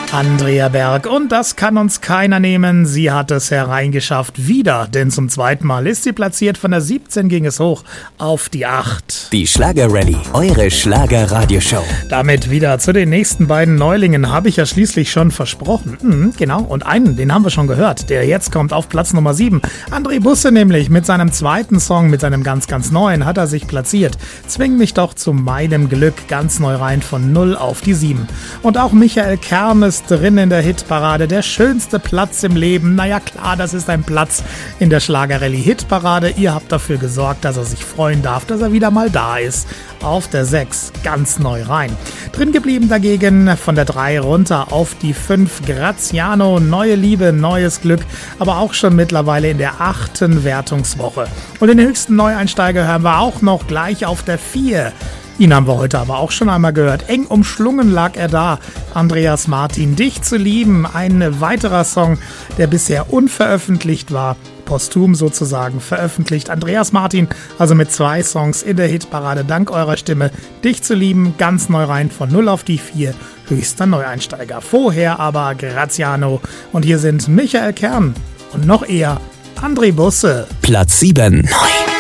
Andrea Berg, und das kann uns keiner nehmen. Sie hat es hereingeschafft, wieder, denn zum zweiten Mal ist sie platziert. Von der 17 ging es hoch auf die 8. Die Schlager-Rallye, eure Schlager-Radioshow. Damit wieder zu den nächsten beiden Neulingen, habe ich ja schließlich schon versprochen. Genau, und einen, den haben wir schon gehört, der jetzt kommt auf Platz Nummer 7. André Busse nämlich, mit seinem zweiten Song, mit seinem ganz, ganz neuen, hat er sich platziert. Zwing mich doch zu meinem Glück, ganz neu rein von 0 auf die 7. Und auch Michael Kern ist drin in der Hitparade. Der schönste Platz im Leben. Naja klar, das ist ein Platz in der Schlager-Rallye-Hitparade. Ihr habt dafür gesorgt, dass er sich freuen darf, dass er wieder mal da ist. Auf der 6, ganz neu rein. Drin geblieben dagegen von der 3 runter auf die 5, Graziano, neue Liebe, neues Glück, aber auch schon mittlerweile in der 8. Wertungswoche. Und den höchsten Neueinsteiger hören wir auch noch gleich auf der 4. Ihn haben wir heute aber auch schon einmal gehört. Eng umschlungen lag er da. Andreas Martin, dich zu lieben. Ein weiterer Song, der bisher unveröffentlicht war. Posthum sozusagen veröffentlicht. Andreas Martin, also mit 2 Songs in der Hitparade, dank eurer Stimme. Dich zu lieben, ganz neu rein von 0 auf die 4. Höchster Neueinsteiger. Vorher aber Graziano. Und hier sind Michael Kern und noch eher André Busse. Platz 7. Neu.